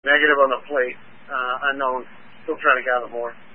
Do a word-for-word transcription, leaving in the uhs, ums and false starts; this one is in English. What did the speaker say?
Negative on the plate. Uh, unknown. Still trying to gather more.